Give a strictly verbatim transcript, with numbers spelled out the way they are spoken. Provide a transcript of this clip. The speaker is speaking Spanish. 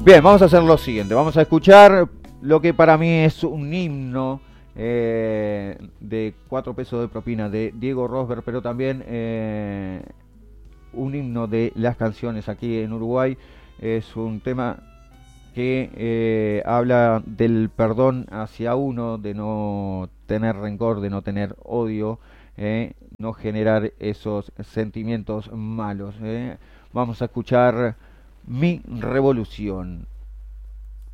Bien, vamos a hacer lo siguiente. Vamos a escuchar lo que para mí es un himno eh, de cuatro pesos de propina de Diego Rosberg, pero también eh, un himno de las canciones aquí en Uruguay. Es un tema que eh, habla del perdón hacia uno, de no tener rencor, de no tener odio, eh, no generar esos sentimientos malos. eh. Vamos a escuchar Mi Revolución.